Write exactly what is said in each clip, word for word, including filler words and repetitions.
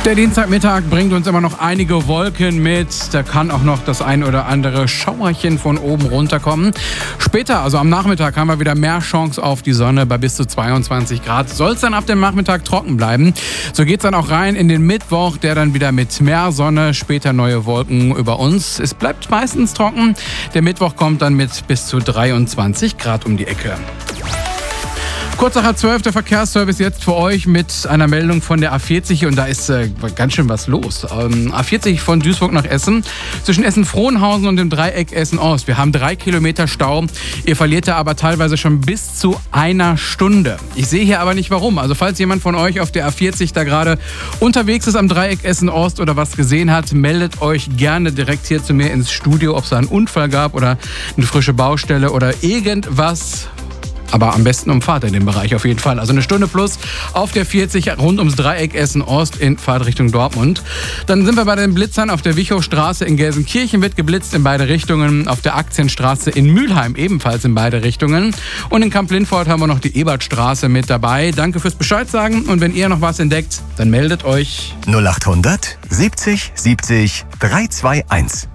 Der Dienstagmittag bringt uns immer noch einige Wolken mit. Da kann auch noch das ein oder andere Schauerchen von oben runterkommen. Später, also am Nachmittag, haben wir wieder mehr Chance auf die Sonne bei bis zu zweiundzwanzig Grad. Soll es dann ab dem Nachmittag trocken bleiben. So geht es dann auch rein in den Mittwoch, der dann wieder mit mehr Sonne, später neue Wolken über uns. Es bleibt meistens trocken. Der Mittwoch kommt dann mit bis zu dreiundzwanzig Grad um die Ecke. Kurz nach halb zwölf der Verkehrsservice jetzt für euch mit einer Meldung von der A vierzig und da ist äh, ganz schön was los. Ähm, A vierzig von Duisburg nach Essen, zwischen Essen-Frohnhausen und dem Dreieck Essen-Ost. Wir haben drei Kilometer Stau. Ihr verliert da aber teilweise schon bis zu einer Stunde. Ich sehe hier aber nicht warum. Also falls jemand von euch auf der A vierzig da gerade unterwegs ist am Dreieck Essen-Ost oder was gesehen hat, meldet euch gerne direkt hier zu mir ins Studio, ob es da einen Unfall gab oder eine frische Baustelle oder irgendwas. Aber am besten umfahrt in dem Bereich auf jeden Fall. Also eine Stunde plus auf der vierzig rund ums Dreieck Essen-Ost in Fahrtrichtung Dortmund. Dann sind wir bei den Blitzern auf der Wichowstraße in Gelsenkirchen, wird geblitzt in beide Richtungen. Auf der Aktienstraße in Mülheim ebenfalls in beide Richtungen. Und in Kamp-Lindfort haben wir noch die Ebertstraße mit dabei. Danke fürs Bescheid sagen. Und wenn ihr noch was entdeckt, dann meldet euch. null achthundert siebzig siebzig dreihundertzweiundundzwanzig.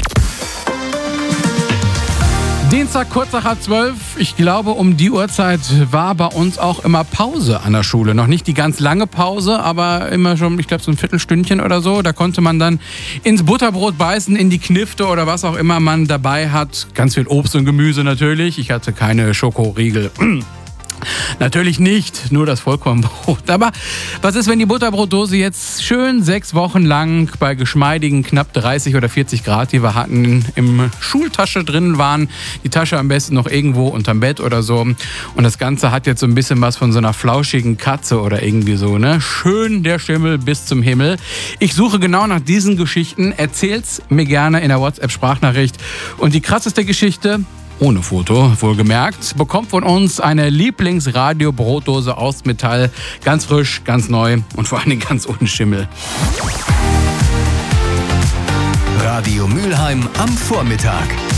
Dienstag kurz nach halb zwölf. Ich glaube, um die Uhrzeit war bei uns auch immer Pause an der Schule. Noch nicht die ganz lange Pause, aber immer schon, ich glaube, so ein Viertelstündchen oder so. Da konnte man dann ins Butterbrot beißen, in die Knifte oder was auch immer man dabei hat. Ganz viel Obst und Gemüse natürlich. Ich hatte keine Schokoriegel. Natürlich nicht, nur das Vollkornbrot. Aber was ist, wenn die Butterbrotdose jetzt schön sechs Wochen lang bei geschmeidigen knapp dreißig oder vierzig Grad, die wir hatten, im Schultasche drin waren, die Tasche am besten noch irgendwo unterm Bett oder so. Und das Ganze hat jetzt so ein bisschen was von so einer flauschigen Katze oder irgendwie so, ne? Schön der Schimmel bis zum Himmel. Ich suche genau nach diesen Geschichten. Erzähl's mir gerne in der WhatsApp-Sprachnachricht. Und die krasseste Geschichte, ohne Foto, wohlgemerkt, bekommt von uns eine Lieblingsradio-Brotdose aus Metall. Ganz frisch, ganz neu und vor allen Dingen ganz ohne Schimmel. Radio Mülheim am Vormittag.